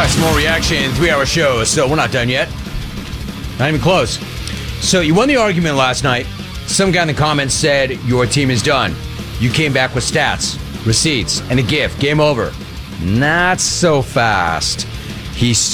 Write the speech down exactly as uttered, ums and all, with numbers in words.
right, some more reaction. Three-hour show, so we're not done yet. Not even close. So you won the argument last night. Some guy in the comments said your team is done. You came back with stats, receipts, and a gift. Game over. Not so fast. He